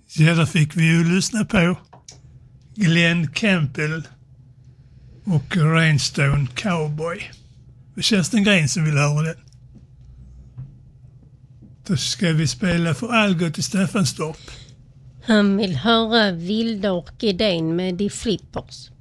Ja, där fick vi ju lyssna på Glenn Campbell och Rainstone Cowboy. Och Kerstin Green som vill höra det. Då ska vi spela för Algot i Staffanstorp. Han vill höra Vilda orkidén med de Flippers.